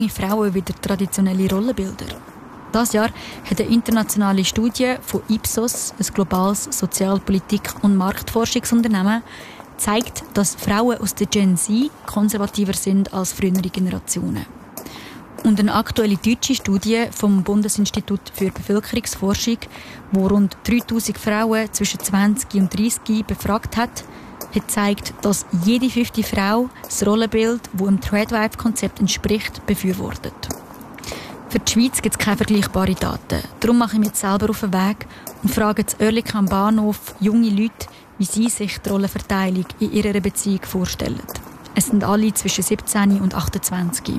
Frauen wieder traditionelle Rollenbilder. Dieses Jahr hat eine internationale Studie von Ipsos, ein globales Sozialpolitik- und Marktforschungsunternehmen, zeigt, dass Frauen aus der Gen Z konservativer sind als frühere Generationen. Und eine aktuelle deutsche Studie vom Bundesinstitut für Bevölkerungsforschung, wo rund 3000 Frauen zwischen 20 und 30 befragt hat gezeigt, dass jede 5. Frau das Rollenbild, das dem Threadwife-Konzept entspricht, befürwortet. Für die Schweiz gibt es keine vergleichbaren Daten. Darum mache ich mich jetzt selber auf den Weg und frage zu Oerlikon am Bahnhof junge Leute, wie sie sich die Rollenverteilung in ihrer Beziehung vorstellen. Es sind alle zwischen 17 und 28.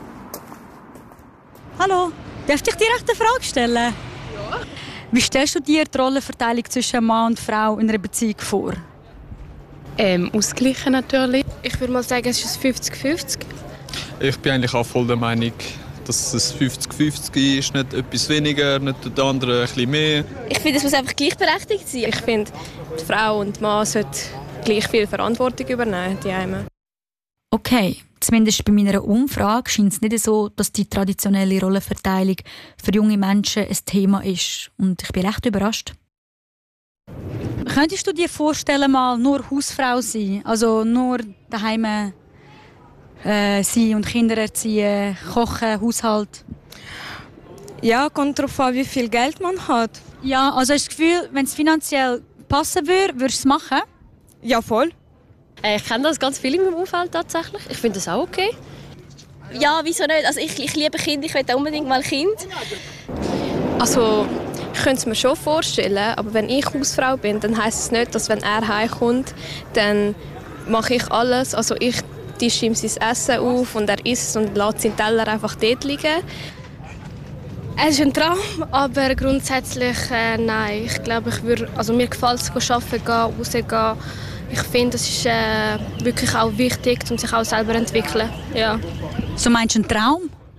Hallo, darf ich dir eine Frage stellen? Ja. Wie stellst du dir die Rollenverteilung zwischen Mann und Frau in einer Beziehung vor? Ausgleichen natürlich. Ich würde mal sagen, es ist 50-50. Ich bin eigentlich auch voll der Meinung, dass es 50-50 ist, nicht etwas weniger, nicht der andere ein bisschen mehr. Ich finde, es muss einfach gleichberechtigt sein. Ich finde, die Frau und der Mann sollten gleich viel Verantwortung übernehmen. Okay, zumindest bei meiner Umfrage scheint es nicht so, dass die traditionelle Rollenverteilung für junge Menschen ein Thema ist. Und ich bin recht überrascht. Könntest du dir vorstellen, mal nur Hausfrau sein? Also nur daheim sein und Kinder erziehen, kochen, Haushalt? Ja, kommt darauf an, wie viel Geld man hat. Ja, also hast du das Gefühl, wenn es finanziell passen würde, würdest du es machen? Ja, voll. Ich kenne das ganz viel in meinem Umfeld tatsächlich. Ich finde das auch okay. Ja, wieso nicht? Also ich liebe Kinder, ich will unbedingt mal ein Kind. Also ich könnte es mir schon vorstellen, aber wenn ich Hausfrau bin, dann heisst es nicht, dass wenn er heimkommt, dann mache ich alles. Also ich tische ihm sein Essen auf und er isst und lässt seinen Teller einfach dort liegen. Es ist ein Traum, aber grundsätzlich nein. Ich glaube, mir gefällt es, arbeiten gehen, rausgehen. Ich finde, es ist wirklich auch wichtig, um sich auch selber zu entwickeln. Ja. So meinst du einen Traum?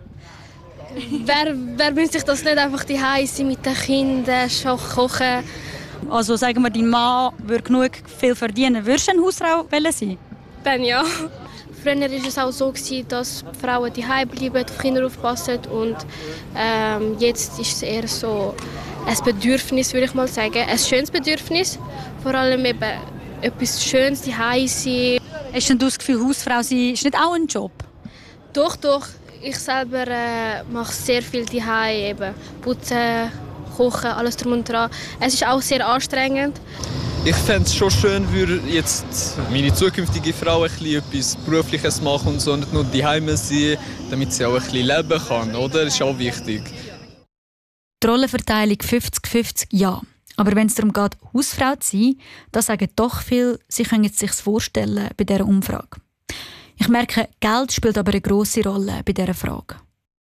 Wer wünscht sich das nicht einfach die Hause mit den Kindern, kochen? Also sagen wir, dein Mann würde genug viel verdienen. Würdest du eine Hausfrau sein? Dann ja. Früher war es auch so, dass Frauen die Hause bleiben, auf Kinder aufpassen. Und jetzt ist es eher so ein Bedürfnis, würde ich mal sagen. Ein schönes Bedürfnis. Vor allem eben etwas Schönes, die Hause. Hast du das Gefühl, Hausfrau sein ist nicht auch ein Job? Doch. Ich selber mache sehr viel zu Hause, putzen, kochen, alles drum und dran. Es ist auch sehr anstrengend. Ich fände es schon schön, würde jetzt meine zukünftige Frau etwas Berufliches machen und so, nicht nur daheim sein, damit sie auch ein bisschen leben kann, oder? Das ist auch wichtig. Die Rollenverteilung 50-50, ja. Aber wenn es darum geht, Hausfrau zu sein, da sagen doch viele, sie können es sich vorstellen bei dieser Umfrage. Ich merke, Geld spielt aber eine grosse Rolle bei dieser Frage.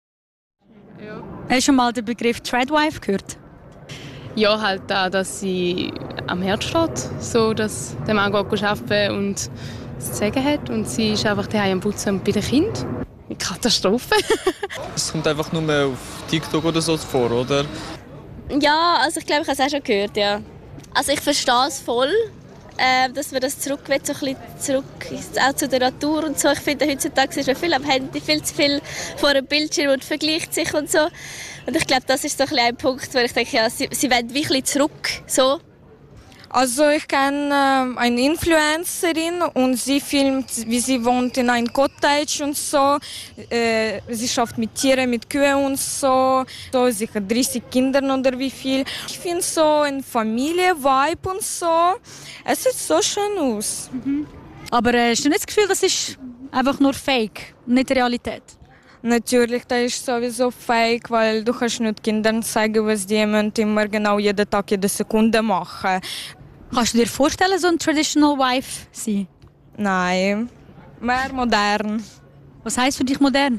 Ja. Hast du schon mal den Begriff Threadwife gehört? Ja, halt da, dass sie am Herd steht, so dass der Mann arbeiten und das Sagen hat und sie ist einfach daheim am Putzen bei den Kindern. Eine Katastrophe. Es kommt einfach nur mehr auf TikTok oder so vor, oder? Ja, also ich glaube, ich habe es auch schon gehört, ja. Also ich verstehe es voll, dass man das zurück will, so ein bisschen zurück auch zu der Natur und so. Ich finde, heutzutage ist man viel am Handy, viel zu viel vor einem Bildschirm und vergleicht sich und so. Und ich glaube, das ist so ein Punkt, wo ich denke, ja, sie wollen wirklich zurück, so. Also ich kenne eine Influencerin und sie filmt, wie sie wohnt in einem Cottage und so. Sie schafft mit Tieren, mit Kühen und so. Sie hat 30 Kinder oder wie viel. Ich finde so ein Familie-Vibe und so. Es sieht so schön aus. Mhm. Aber hast du nicht das Gefühl, das ist einfach nur Fake, nicht Realität? Natürlich, das ist sowieso fake, weil du kannst nicht Kindern zeigen, was die immer genau jeden Tag, jede Sekunde machen. Kannst du dir vorstellen, so ein Traditional Wife zu sein? Nein, mehr modern. Was heisst für dich modern?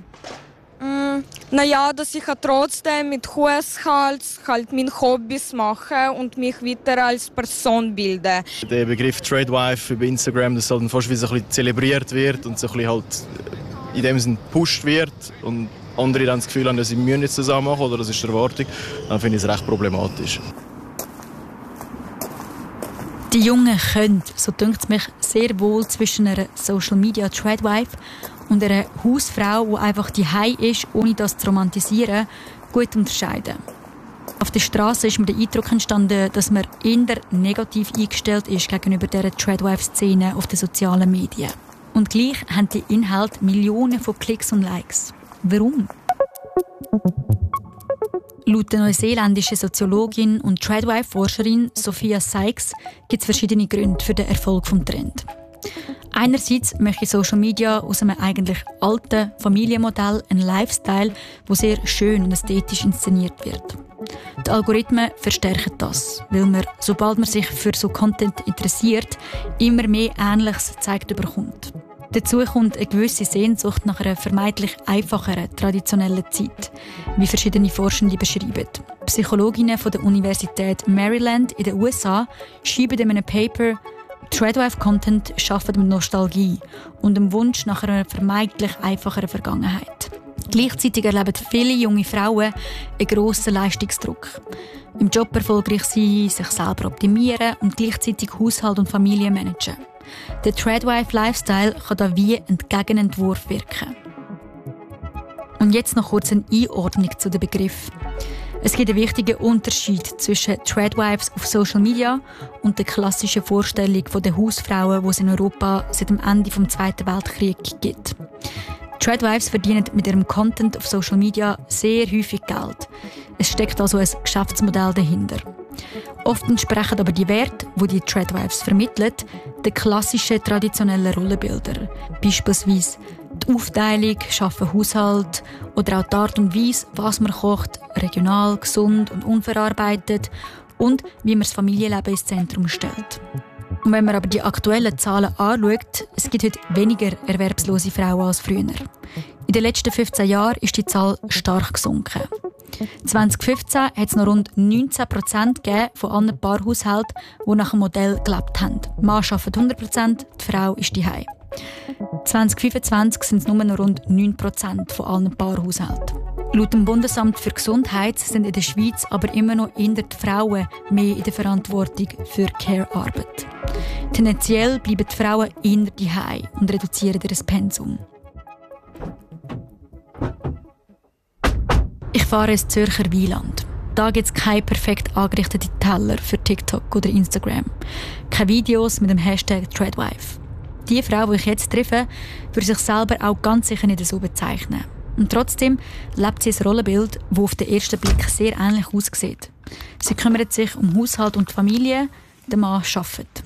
Naja, dass ich trotzdem mit Haushalt halt meine Hobbys mache und mich weiter als Person bilde. Der Begriff Tradewife über Instagram, das halt fast wie so ein bisschen zelebriert wird und so ein bisschen halt in dem Sinne gepusht wird und andere dann das Gefühl haben, dass sie müssen nicht zusammen machen oder das ist die Erwartung, dann finde ich es recht problematisch. Die Jungen können, so dünkt es mich, sehr wohl zwischen einer Social Media Threadwife und einer Hausfrau, die einfach daheim ist, ohne das zu romantisieren, gut unterscheiden. Auf der Straße ist mir der Eindruck entstanden, dass man eher negativ eingestellt ist gegenüber dieser Tradwife-Szene auf den sozialen Medien. Und gleich haben die Inhalte Millionen von Klicks und Likes. Warum? Laut der neuseeländischen Soziologin und Tradwife-Forscherin Sophia Sykes gibt es verschiedene Gründe für den Erfolg des Trends. Einerseits möchte Social Media aus einem eigentlich alten Familienmodell einen Lifestyle, der sehr schön und ästhetisch inszeniert wird. Die Algorithmen verstärken das, weil man, sobald man sich für so Content interessiert, immer mehr Ähnliches gezeigt bekommt. Dazu kommt eine gewisse Sehnsucht nach einer vermeintlich einfacheren, traditionellen Zeit, wie verschiedene Forschende beschreiben. Psychologinnen von der Universität Maryland in den USA schreiben in einem Paper, Tradwife-Content schafft mit Nostalgie und dem Wunsch nach einer vermeintlich einfacheren Vergangenheit. Gleichzeitig erleben viele junge Frauen einen grossen Leistungsdruck. Im Job erfolgreich sein, sich selber optimieren und gleichzeitig Haushalt und Familie managen. Der Tradwife-Lifestyle kann da wie ein Gegenentwurf wirken. Und jetzt noch kurz eine Einordnung zu dem Begriff. Es gibt einen wichtigen Unterschied zwischen Tradwives auf Social Media und der klassischen Vorstellung der Hausfrauen, die es in Europa seit dem Ende des Zweiten Weltkriegs gibt. Tradwives verdienen mit ihrem Content auf Social Media sehr häufig Geld. Es steckt also ein Geschäftsmodell dahinter. Oft entsprechen aber die Werte, die die Tradwives vermitteln, den klassischen traditionellen Rollenbildern. Beispielsweise die Aufteilung, Schaffen Haushalt oder auch die Art und Weise, was man kocht, regional, gesund und unverarbeitet und wie man das Familienleben ins Zentrum stellt. Und wenn man aber die aktuellen Zahlen anschaut, es gibt heute weniger erwerbslose Frauen als früher. In den letzten 15 Jahren ist die Zahl stark gesunken. 2015 hat es noch rund 19% von allen Paarhaushalten, die nach dem Modell gelebt haben. Der Mann arbeitet 100%, die Frau ist daheim. 2025 sind es nur noch rund 9% von allen Paarhaushalten. Laut dem Bundesamt für Gesundheit sind in der Schweiz aber immer noch eher die Frauen mehr in der Verantwortung für Care-Arbeit. Tendenziell bleiben die Frauen eher daheim und reduzieren ihr Pensum. Ich fahre ins Zürcher Wieland. Da gibt es keine perfekt angerichteten Teller für TikTok oder Instagram. Keine Videos mit dem Hashtag Tradwife. Die Frau, die ich jetzt treffe, würde sich selber auch ganz sicher nicht so bezeichnen. Und trotzdem lebt sie ein Rollenbild, das auf den ersten Blick sehr ähnlich aussieht. Sie kümmert sich um Haushalt und Familie, der Mann arbeitet.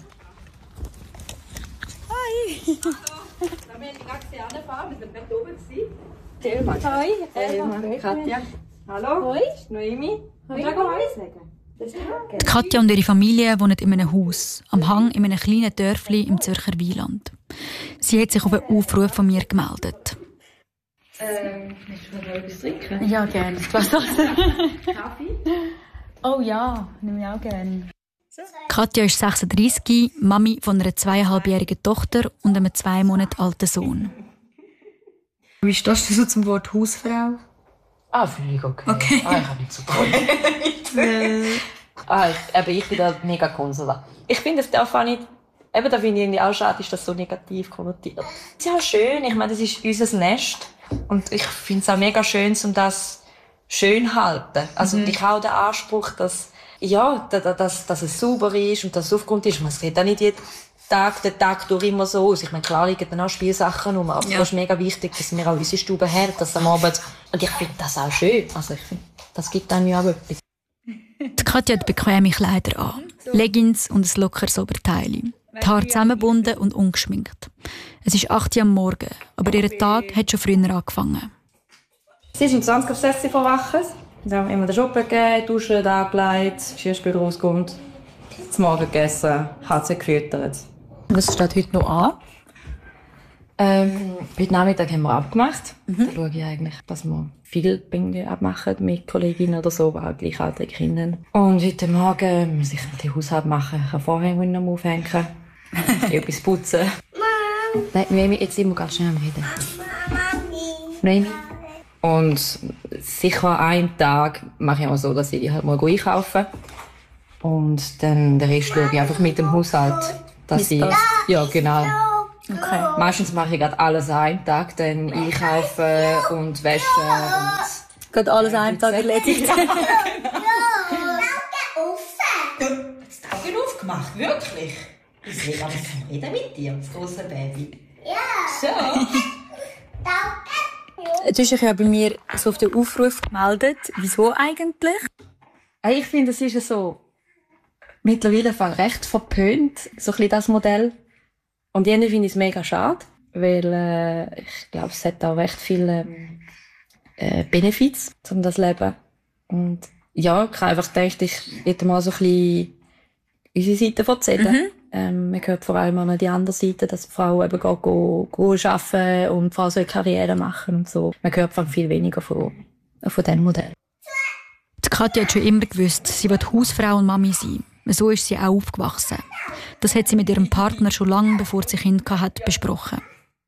Hi! Wir haben gerade gesehen, wir sind gerade oben. Hi, Elma, Katja. Hallo, Hoi. Noemi. Hoi. Hoi sagen. Katja und ihre Familie wohnen in einem Haus, am Hang in einem kleinen Dörfli im Zürcher Wieland. Sie hat sich auf einen Aufruf von mir gemeldet. Willst du noch etwas trinken? Ja, gerne. Was das? Kaffee? Oh ja, nehme ich auch gerne. Katja ist 36, Mami von einer 2,5-jährigen Tochter und einem 2 Monate alten Sohn. Wie stehst du so zum Wort Hausfrau? Finde ich okay. Ich habe nicht so toll. Ich bin da mega konservativ. Ich finde, das finde ich irgendwie auch schade, ist das so negativ konnotiert. Es ist auch schön, ich meine, das ist unser Nest. Und ich finde es auch mega schön, um das schön zu halten. Also ich habe auch den Anspruch, dass es sauber ist und dass es aufgeräumt ist. Man sieht auch nicht jeden Tag durch immer so aus. Ich meine, klar liegen dann auch Spielsachen rum, aber es ist mega wichtig, dass wir auch unsere Stube haben, dass am Abend... Und ich finde das auch schön. Also ich finde, das gibt einem ja auch etwas. Die Katja hat bequeme Kleider an, Leggings und ein lockeres Oberteil. Die Haare zusammengebunden und ungeschminkt. Es ist 8 Uhr am Morgen, aber ihr Tag hat schon früher angefangen. Sie ist um 20 auf 6 Uhr verwachen. Dann haben wir den Shoppen gegeben, duschen, angelegt, Geschirrspül rauskommt, zum Morgen gegessen, Katze gefüttert. Was steht heute noch an? Heute Nachmittag haben wir abgemacht. Da schaue ich eigentlich, dass wir viel abmachen mit Kolleginnen oder so, die auch gleichaltrige Kinder haben. Und heute Morgen muss ich den Haushalt machen. Ich kann Vorhänge noch aufhängen. Etwas putzen. Nein, Noemi, jetzt sind wir ganz schnell am Reden. Noemi. Und sicher einen Tag mache ich auch so, dass ich halt mal einkaufen. Und dann den Rest schaue ich einfach mit dem Haushalt. Dass ich, ja, genau. Okay. Meistens mache ich gerade alles an einem Tag, dann einkaufen und waschen und... Gerade alles an einem Tag erledigt. Jetzt die Augen aufgemacht, wirklich? Ich will aber kein Reden mit dir, das große Baby. Ja. So. Du hast dich ja bei mir so auf den Aufruf gemeldet. Wieso eigentlich? Ich finde, es ist so mittlerweile recht verpönt, so ein bisschen das Modell. Und irgendwie finde ich es mega schade, weil ich glaube, es hat auch recht viele Benefits, um das Leben. Und ja, ich habe einfach gedacht, ich hätte mal so ein bisschen unsere Seite erzählen. Man hört vor allem an die andere Seite, dass Frauen eben arbeiten und Frauen sollen Karriere machen und so. Man hört viel weniger von diesem Modell. Die Katja hat schon immer gewusst, sie will Hausfrau und Mami sein. So ist sie auch aufgewachsen. Das hat sie mit ihrem Partner schon lange, bevor sie Kinder hatte, besprochen.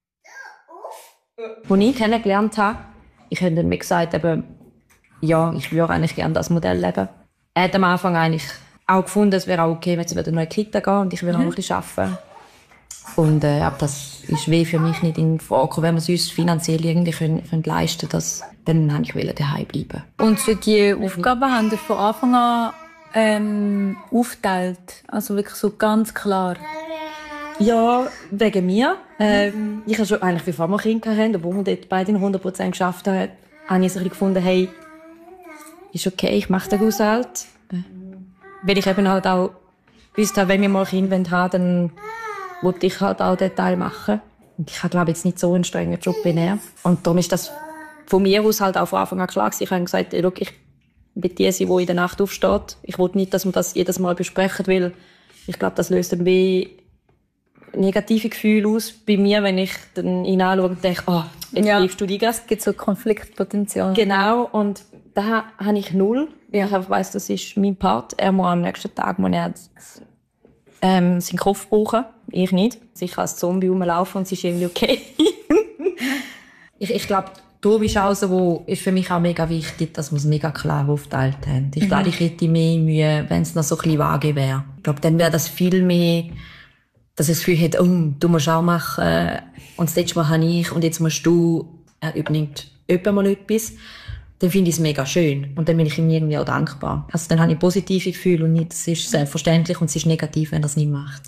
Als ich ihn kennengelernt habe, ich habe mir gesagt, eben, ja, ich würde eigentlich gerne das Modell leben. Er hat am Anfang eigentlich auch gefunden, es wäre auch okay, wenn sie wieder in eine Kita gehen und ich will auch ein bisschen arbeiten. Und aber das ist für mich nicht in Frage, wenn wir es uns finanziell irgendwie können leisten können, dann wollte ich daheim bleiben. Und für die Aufgaben haben wir von Anfang an aufgeteilt? Also wirklich so ganz klar? Ja, wegen mir. Ich habe schon eigentlich, bevor wir Kinder hatten, obwohl wir dort beide 100% geschafft haben, habe ich so gefunden, hey, ist okay, ich mache den Haushalt. Weil ich eben halt auch gewusst habe, wenn wir mal Kinder haben wollen, dann wollte ich halt auch den Teil machen. Und ich habe, glaube ich, jetzt nicht so einen strengen Job wie er. Und darum ist das von mir aus halt auch von Anfang an klar gewesen. Ich habe gesagt, hey, look, ich bin die, die in der Nacht aufsteht. Ich wollte nicht, dass wir das jedes Mal besprechen, weil ich glaube, das löst dann negative Gefühle aus bei mir, wenn ich dann ihn anschaue und denke, jetzt bleibst du die Gast. Es gibt so Konfliktpotenzial. Genau, und da habe ich null. Ich weiss, das ist mein Part. Er muss am nächsten Tag seinen Kopf brauchen. Ich nicht. Ich kann als Zombie rumlaufen und es ist irgendwie okay. ich glaube, du bist auch so, wo ist für mich auch mega wichtig, dass wir es mega klar aufteilt haben. Ich glaube, ich hätte mehr Mühe, wenn es noch so ein bisschen vage wäre. Ich glaube, dann wäre das viel mehr, dass ich das Gefühl hätte, du musst auch machen, und das letzte Mal habe ich, und jetzt musst du, er übernimmt jemand mal etwas. Dann finde ich es mega schön. Und dann bin ich ihm irgendwie auch dankbar. Also dann habe ich positive Gefühle und nicht, es ist selbstverständlich und es ist negativ, wenn er es nicht macht.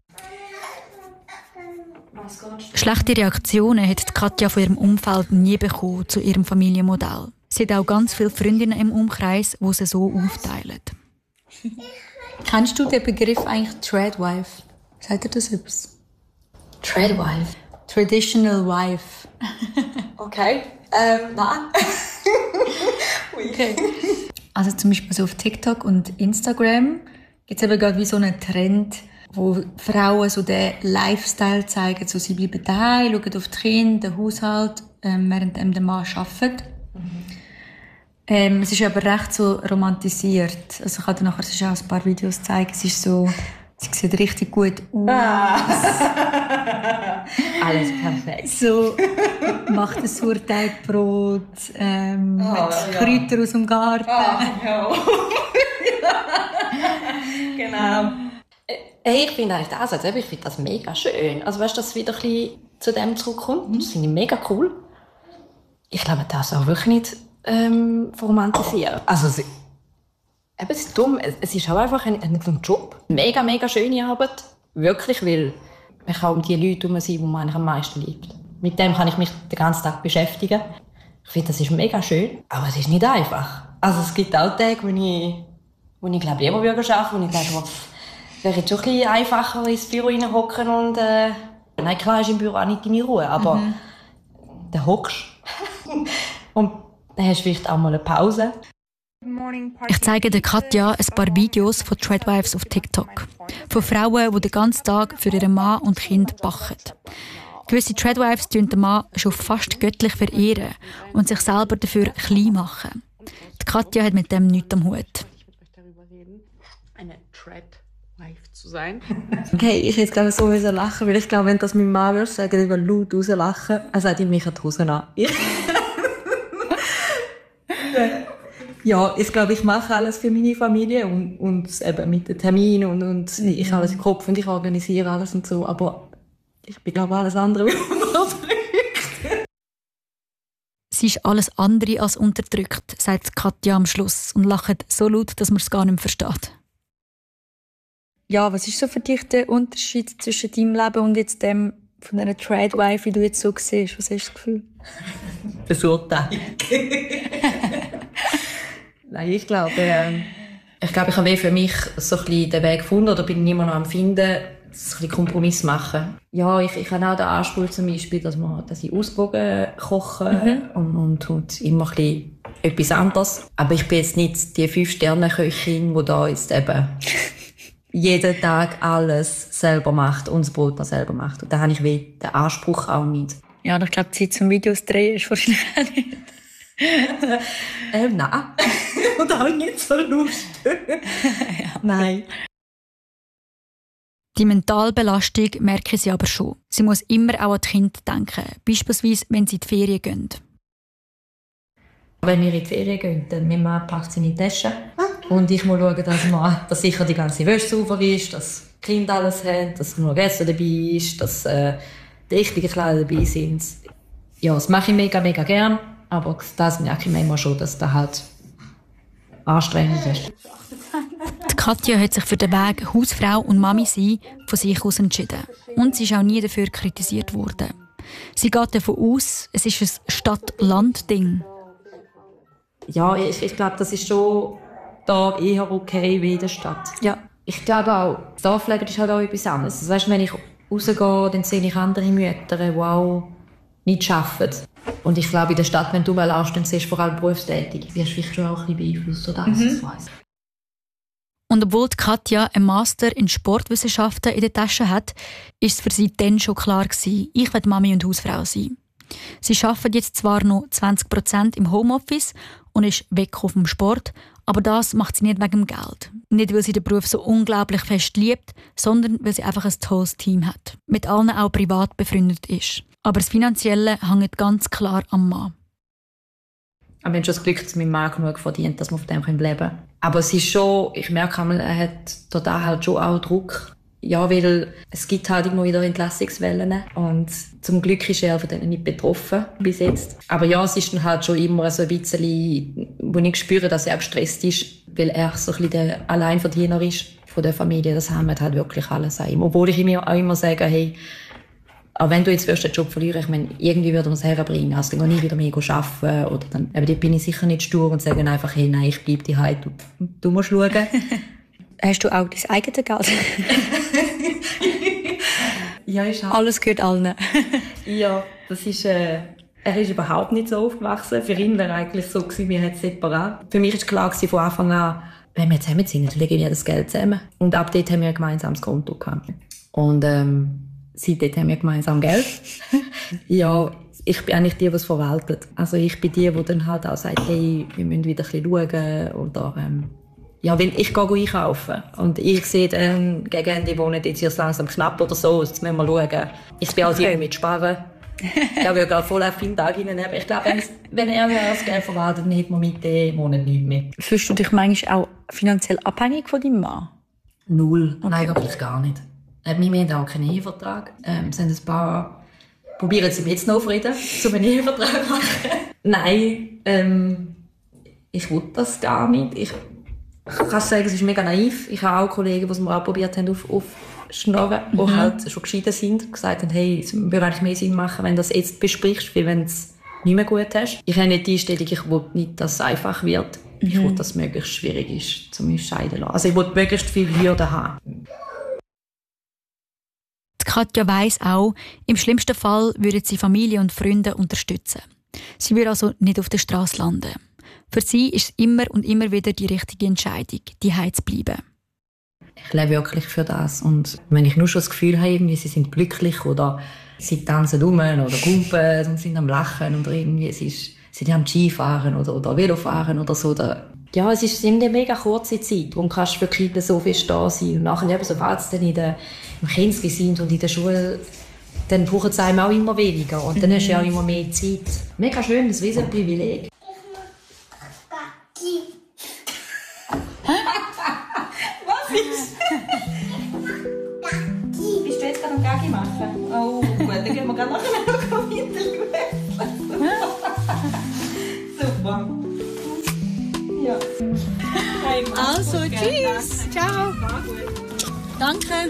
Schlechte Reaktionen hat Katja von ihrem Umfeld nie bekommen zu ihrem Familienmodell. Sie hat auch ganz viele Freundinnen im Umkreis, die sie so aufteilen. Kennst du den Begriff eigentlich Tradwife? Sagt ihr das etwas? Tradwife? Traditional Wife. Okay. Nein. Okay. Also zum Beispiel so auf TikTok und Instagram gibt es eben gerade wie so einen Trend, wo Frauen so den Lifestyle zeigen. So, sie bleiben daheim, schauen auf die Kinder, den Haushalt, während der Mann arbeitet. Es ist aber recht so romantisiert. Also ich kann dir nachher auch ein paar Videos zeigen. Es ist so, sie sieht richtig gut aus. Alles perfekt. So, macht ein Sauerteigbrot, mit Kräuter aus dem Garten. Genau. Ich finde eigentlich das, ich finde das mega schön. Also weißt du, dass es wieder ein bisschen zu dem zurückkommt, das finde ich mega cool. Ich glaube, das auch wirklich nicht romantisieren. Also es ist dumm, es ist auch einfach ein Job. Mega, mega schöne Arbeit. Wirklich, weil man kann um die Leute herum sein, die man eigentlich am meisten liebt. Mit dem kann ich mich den ganzen Tag beschäftigen. Ich finde, das ist mega schön, aber es ist nicht einfach. Also es gibt auch Tage, wo ich glaube, lieber arbeiten würde, wo ich denke, es wäre jetzt schon ein bisschen einfacher ins Büro reinhocken und nein, klar ist im Büro auch nicht deine Ruhe, aber dann hockst und dann hast du vielleicht auch mal eine Pause. Ich zeige der Katja ein paar Videos von Tradwives auf TikTok. Von Frauen, die den ganzen Tag für ihren Mann und Kind backen. Gewisse Tradwives tun den Mann schon fast göttlich verehren und sich selber dafür klein machen. Die Katja hat mit dem nichts am Hut. Eine Tradwife zu sein. Okay, ich jetzt glaube so lachen, weil ich glaube, wenn das mein Mann würde sagen, ich will laut rauslachen, er sagt, ich mich an die Hose an. Ja, ich glaube, ich mache alles für meine Familie und eben mit den Terminen und ich habe alles im Kopf und ich organisiere alles und so, aber Ich bin, glaube ich, alles andere unterdrückt. Sie ist alles andere als unterdrückt, sagt Katja am Schluss und lacht so laut, dass man es gar nicht mehr versteht. Ja, was ist so für dich der Unterschied zwischen deinem Leben und jetzt dem von einer Trade-Wife, wie du jetzt so siehst? Was hast du das Gefühl? Beurteilung. Nein, ich glaube, ich habe für mich so ein bisschen den Weg gefunden, oder bin immer noch am Finden, ein bisschen Kompromiss machen. Ja, ich habe auch den Anspruch zum Beispiel, dass ich ausgewogen koche und immer ein bisschen etwas anderes. Aber ich bin jetzt nicht die 5-Sterne-Köchin, die da jetzt eben jeden Tag alles selber macht und das Brot noch selber macht. Und da habe ich den Anspruch auch nicht. Ja, ich glaube, die Zeit zum Videos drehen ist wahrscheinlich auch nicht. Nein. Und da habe ich nicht so Lust. Ja. Nein. Die Mentalbelastung merken sie aber schon. Sie muss immer auch an die Kinder denken, beispielsweise wenn sie in die Ferien gehen. Wenn wir in die Ferien gehen, dann mein Mann packt seine Tasche und ich muss schauen, dass sicher die ganze Wäsche sauber ist, dass die Kinder alles haben, dass nur Essen dabei ist, dass die richtigen Kleider dabei sind. Ja, das mache ich mega, mega gern, aber das merke ich manchmal schon, dass das halt anstrengend ist. Die Katja hat sich für den Weg Hausfrau und Mami sein von sich aus entschieden. Und sie ist auch nie dafür kritisiert worden. Sie geht davon aus, es ist ein Stadt-Land-Ding. Ja, ich glaube, das ist schon da eher okay wie in der Stadt. Ja. Ich glaube auch, das Dorfleben ist halt auch etwas anderes. Also, weißt, wenn ich rausgehe, dann sehe ich andere Mütter, die auch nicht arbeiten. Und ich glaube, in der Stadt, wenn du mal läufst, dann siehst du vor allem berufstätig. Du wirst vielleicht schon auch ein bisschen beeinflusst oder das, ich weiss. Und obwohl Katja einen Master in Sportwissenschaften in der Tasche hat, ist es für sie dann schon klar gewesen, ich will Mami und Hausfrau sein. Sie arbeitet jetzt zwar noch 20% im Homeoffice und ist weg vom Sport, aber das macht sie nicht wegen dem Geld. Nicht, weil sie den Beruf so unglaublich fest liebt, sondern weil sie einfach ein tolles Team hat, mit allen auch privat befreundet ist. Aber das Finanzielle hängt ganz klar am Mann. Aber wir haben schon das Glück, dass mein Mann genug verdient, dass wir von dem leben können. Aber es ist schon, ich merke, er hat total halt schon auch Druck. Ja, weil es gibt halt immer wieder Entlassungswellen. Und zum Glück ist er von denen nicht betroffen bis jetzt. Aber ja, es ist dann halt schon immer so ein bisschen, wo ich spüre, dass er gestresst ist, weil er so ein bisschen der Alleinverdiener ist von der Familie. Das haben wir halt wirklich alles an. Obwohl ich mir auch immer sage, hey, auch wenn du jetzt den Job verlieren, ich meine, irgendwie würde man es herbringen. Also dann gehe ich wieder mehr arbeiten. Oder dann, aber dort bin ich sicher nicht stur und sage einfach, hey, nein, ich bleibe daheim, du musst schauen. Hast du auch dein eigenes Geld? Ja, ist halt. Alles gehört allen. Ja, das ist, er ist überhaupt nicht so aufgewachsen. Für ihn war eigentlich so gewesen, wir haben es separat. Für mich war klar gewesen, von Anfang an, wenn wir zusammen sind, dann legen wir das Geld zusammen. Und ab dort haben wir ein gemeinsames Konto gehabt. Und, seitdem haben wir gemeinsam Geld. Ja, ich bin eigentlich die, die es verwaltet. Also ich bin die dann halt auch sagt, hey, wir müssen wieder ein bisschen schauen. Oder, ja, weil ich gehe einkaufen. Und ich sehe dann, gegen Ende wohnen jetzt hier langsam knapp oder so. Jetzt müssen wir schauen. Ich bin auch die, die mitsparen. Ich will gerade voll auf den Tag hineinnehmen. Ich glaube, wenn er das Geld verwaltet, dann hätte man mit dem Monat nichts mehr. Fühlst du dich manchmal auch finanziell abhängig von deinem Mann? Null. Okay. Nein, eigentlich gar nicht. Wir haben auch keinen Ehevertrag. Es sind ein paar, probieren sie mich jetzt noch aufreden, um einen Ehevertrag zu machen. Nein, ich will das gar nicht. Ich kann sagen, es ist mega naiv. Ich habe auch Kollegen, die es mir auch probiert haben aufzuschnorren, die halt schon geschieden sind und gesagt haben, hey, es würde eigentlich mehr Sinn machen, wenn du das jetzt besprichst, wie wenn du es nicht mehr gut hast. Ich habe nicht die Einstellung, ich will nicht, dass es einfach wird. Ich will, dass es möglichst schwierig ist, zum Scheiden lassen. Also ich will möglichst viel Hürden haben. Katja weiss auch, im schlimmsten Fall würden sie Familie und Freunde unterstützen. Sie würde also nicht auf der Straße landen. Für sie ist es immer und immer wieder die richtige Entscheidung, daheim zu bleiben. Ich lebe wirklich für das. Und wenn ich nur schon das Gefühl habe, irgendwie, sie sind glücklich oder sie tanzen rum oder kumpen und sind am Lachen oder irgendwie, sie sind am Skifahren oder Velofahren oder so. Ja, es ist eine mega kurze Zeit. Darum kannst du für Kinder so viel da sein. Und nachher, eben, sobald sie dann im Kinski sind und in der Schule, dann brauchen sie einem auch immer weniger. Und dann hast du ja auch immer mehr Zeit. Mega schön, das ist ein Privileg. Was ist? Bist du jetzt gerade am Gaggi machen? Oh. wir gerne nachher noch Interview essen. Super. Ja. Also, tschüss. Ciao. Danke.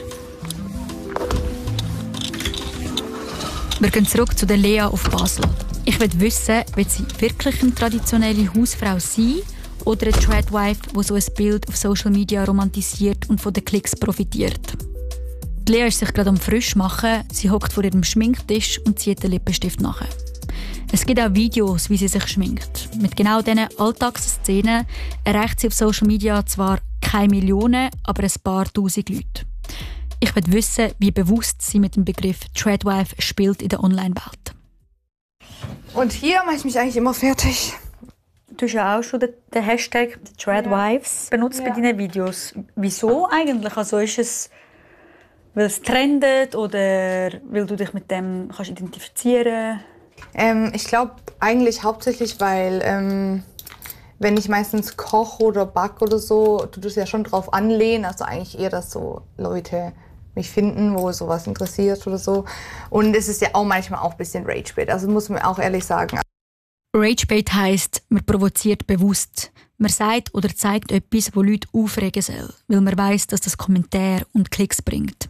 Wir gehen zurück zu der Lea auf Basel. Ich will wissen, will sie wirklich eine traditionelle Hausfrau sein oder eine Tradwife, die so ein Bild auf Social Media romantisiert und von den Klicks profitiert. Die Lea ist sich gerade am frisch machen. Sie hockt vor ihrem Schminktisch und zieht den Lippenstift nach. Es gibt auch Videos, wie sie sich schminkt. Mit genau diesen Alltagsszenen erreicht sie auf Social Media zwar keine Millionen, aber ein paar tausend Leute. Ich will wissen, wie bewusst sie mit dem Begriff Tradwife spielt in der Online-Welt. Und hier mache ich mich eigentlich immer fertig. Du hast ja auch schon den Hashtag Tradwives benutzt bei deinen Videos. Wieso eigentlich? Also ist es, weil es trendet oder weil du dich mit dem kannst identifizieren kannst? Ich glaube eigentlich hauptsächlich, weil wenn ich meistens koche oder backe oder so, tut es ja schon drauf anlehnen. Also eigentlich eher, dass so Leute mich finden, wo sowas interessiert oder so. Und es ist ja auch manchmal auch ein bisschen Ragebait. Also muss man auch ehrlich sagen. Ragebait heisst, man provoziert bewusst. Man sagt oder zeigt etwas, wo Leute aufregen soll, weil man weiss, dass das Kommentare und Klicks bringt.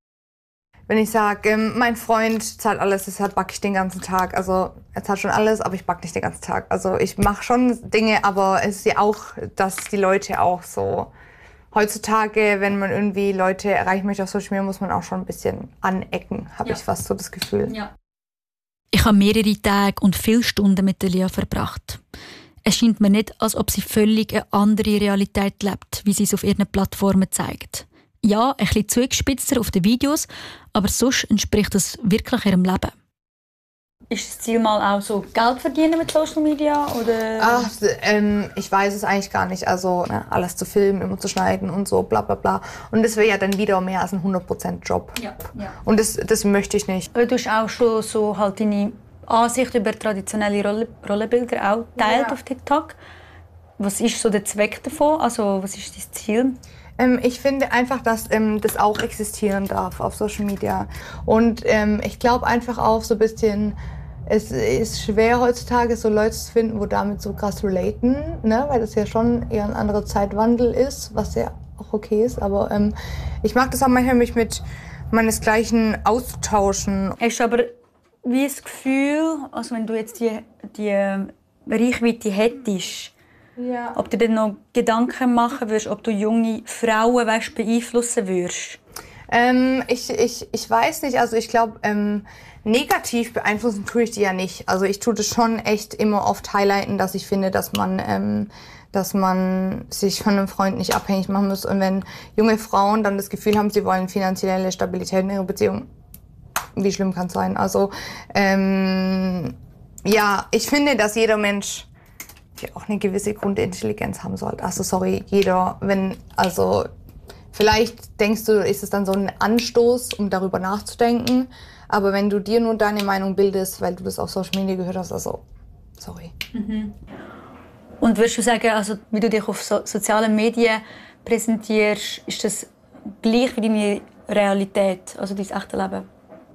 Wenn ich sage, mein Freund zahlt alles, deshalb backe ich den ganzen Tag. Also er zahlt schon alles, aber ich backe nicht den ganzen Tag. Also ich mache schon Dinge, aber es ist ja auch, dass die Leute auch so... Heutzutage, wenn man irgendwie Leute erreichen möchte auf Social Media, muss man auch schon ein bisschen anecken, habe ich fast so das Gefühl. Ja. Ich habe mehrere Tage und viele Stunden mit der Lea verbracht. Es scheint mir nicht, als ob sie völlig eine andere Realität lebt, wie sie es auf ihren Plattformen zeigt. Ja, ein bisschen zugespitzter auf den Videos, aber sonst entspricht das wirklich ihrem Leben. Ist das Ziel mal auch so Geld verdienen mit Social Media? Oder? Ach, ich weiß es eigentlich gar nicht. Also alles zu filmen, immer zu schneiden und so, bla bla bla. Und das wäre ja dann wieder mehr als ein 100% Job. Ja. Und das möchte ich nicht. Aber du hast auch schon so halt deine Ansicht über traditionelle Rollenbilder auch teilt auf TikTok. Was ist so der Zweck davon? Also was ist das Ziel? Ich finde einfach, dass das auch existieren darf auf Social Media. Und ich glaube einfach auch so ein bisschen, es ist schwer heutzutage so Leute zu finden, wo damit so krass relaten, ne? Weil das ja schon eher ein anderer Zeitwandel ist, was ja auch okay ist. Aber ich mag das auch manchmal, mich mit meinesgleichen auszutauschen. Hast du aber wie das Gefühl, also wenn du jetzt die Reichweite hättest, ob du dir noch Gedanken machen würdest, ob du junge Frauen beeinflussen würdest? Ich weiß nicht, also ich glaube, negativ beeinflussen tue ich die ja nicht. Also ich tue das schon echt immer oft highlighten, dass ich finde, dass man sich von einem Freund nicht abhängig machen muss. Und wenn junge Frauen dann das Gefühl haben, sie wollen finanzielle Stabilität in ihrer Beziehung, wie schlimm kann es sein? Also ja, ich finde, dass jeder Mensch auch eine gewisse Grundintelligenz haben sollte. Also vielleicht denkst du, ist es dann so ein Anstoß, um darüber nachzudenken. Aber wenn du dir nur deine Meinung bildest, weil du das auf Social Media gehört hast, also sorry. Mhm. Und würdest du sagen, also wie du dich auf sozialen Medien präsentierst, ist das gleich wie deine Realität, also dein echtes Leben?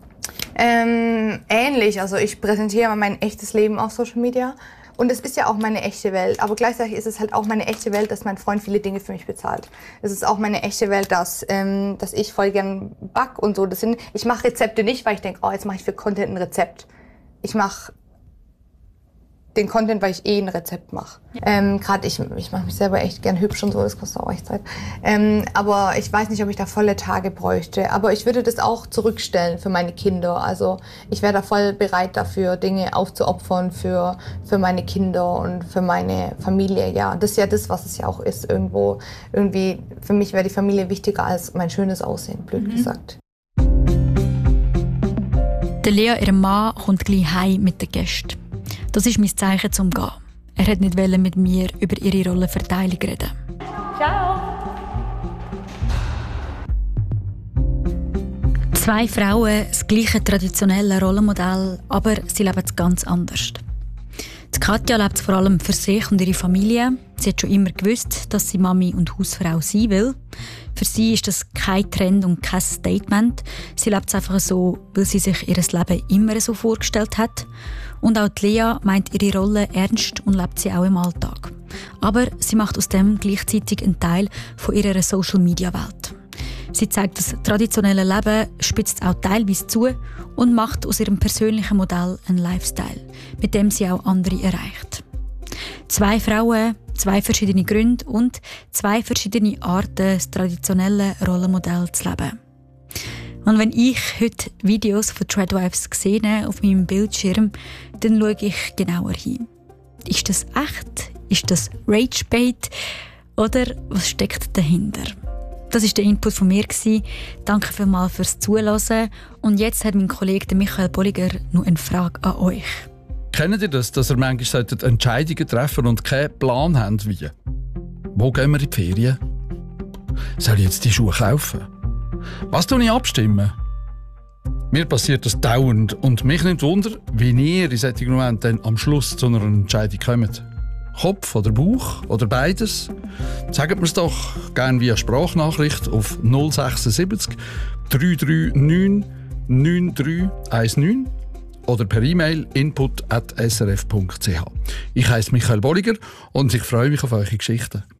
Ähnlich. Also ich präsentiere mein echtes Leben auf Social Media. Und es ist ja auch meine echte Welt. Aber gleichzeitig ist es halt auch meine echte Welt, dass mein Freund viele Dinge für mich bezahlt. Es ist auch meine echte Welt, dass ich voll gern back und so. Ich mache Rezepte nicht, weil ich denke, jetzt mache ich für Content ein Rezept. Ich mache den Content, weil ich ein Rezept mache. Gerade ich mache mich selber echt gern hübsch und so, das kostet auch echt Zeit. Aber ich weiß nicht, ob ich da volle Tage bräuchte. Aber ich würde das auch zurückstellen für meine Kinder. Also ich wäre da voll bereit dafür, Dinge aufzuopfern für meine Kinder und für meine Familie. Ja, das ist ja das, was es ja auch ist. Irgendwie, für mich wäre die Familie wichtiger als mein schönes Aussehen, blöd gesagt. Der Lea, ihr Mann, kommt gleich heim mit den Gästen. Das ist mein Zeichen zum Gehen. Er wollte nicht mit mir über ihre Rollenverteilung reden. Ciao! Zwei Frauen, das gleiche traditionelle Rollenmodell, aber sie leben es ganz anders. Die Katja lebt vor allem für sich und ihre Familie. Sie hat schon immer gewusst, dass sie Mami und Hausfrau sein will. Für sie ist das kein Trend und kein Statement. Sie lebt es einfach so, weil sie sich ihr Leben immer so vorgestellt hat. Und auch die Lea meint ihre Rolle ernst und lebt sie auch im Alltag. Aber sie macht aus dem gleichzeitig einen Teil von ihrer Social-Media-Welt. Sie zeigt das traditionelle Leben, spitzt auch teilweise zu und macht aus ihrem persönlichen Modell einen Lifestyle, mit dem sie auch andere erreicht. 2 Frauen, 2 verschiedene Gründe und 2 verschiedene Arten, das traditionelle Rollenmodell zu leben. Und wenn ich heute Videos von Tradwives sehe auf meinem Bildschirm, dann schaue ich genauer hin. Ist das echt? Ist das Ragebait? Oder was steckt dahinter? Das war der Input von mir. Danke vielmals fürs Zuhören. Und jetzt hat mein Kollege Michael Bolliger noch eine Frage an euch. Kennt ihr das, dass ihr manchmal Entscheidungen treffen und keinen Plan habt, wie? Wo gehen wir in die Ferien? Soll ich jetzt die Schuhe kaufen? Was tue ich abstimmen? Mir passiert das dauernd und mich nimmt Wunder, wie ihr in solchen Momenten dann am Schluss zu einer Entscheidung kommt. Kopf oder Bauch oder beides? Sagt mir es doch gerne via Sprachnachricht auf 076 339 9319 oder per E-Mail input@srf.ch. Ich heiße Michael Bolliger und ich freue mich auf eure Geschichten.